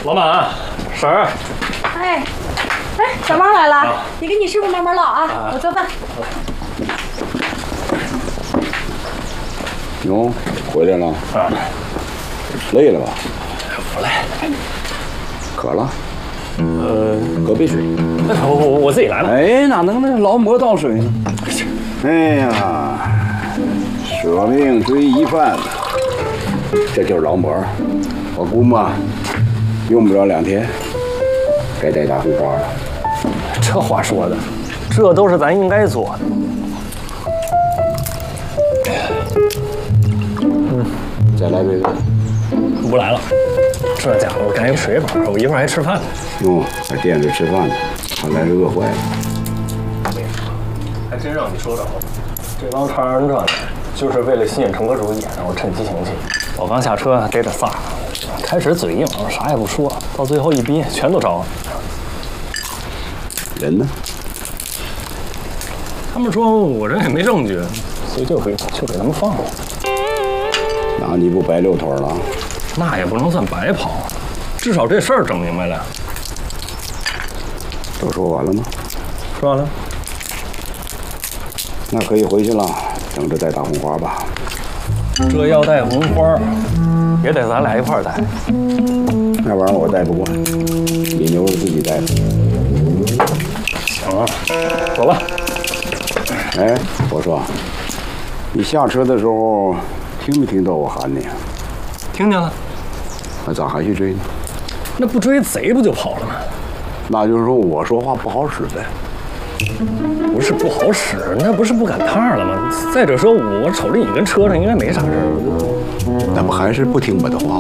老板，婶儿。 哎，小猫来了，你跟你师傅慢慢唠啊，我做饭。 哟，回来了。 啊。 累了吧？ 不累。 渴了？喝杯水。 我自己来了。 哎，哪能呢？劳模倒水呢？哎呀，舍命追疑犯，这就是劳模。我估摸，用不了2天，该带大红花了。 这话说的，这都是咱应该做的。 再来杯子。 不来了，这家伙赶紧水饱，我一会儿还吃饭呢。 哟，在店里吃饭呢，看来是饿坏了。 还真让你说着了，这帮传人这呢，就是为了吸引程哥注意，然后趁机行气。我刚下车逮着仨，开始嘴硬，啥也不说，到最后一逼，全都招了。 人呢？ 他们说我这也没证据，所以就给他们放了。 那你不白溜头了？ 那也不能算白跑，至少这事儿整明白了。 都说完了吗？ 说完了。 那可以回去了，等着带大红花吧。 这要带红花，也得咱俩一块儿带。 那玩意儿我带不惯，你牛自己带吧。 行啊，走吧。 哎，我说，你下车的时候听没听到我喊你啊？ 听见了。 那咋还去追呢？ 那不追贼不就跑了吗？ 那就是说我说话不好使呗。 不是不好使，那不是不赶趟了吗？再者说，我瞅着你跟车上应该没啥事儿。 那不还是不听我的话吗？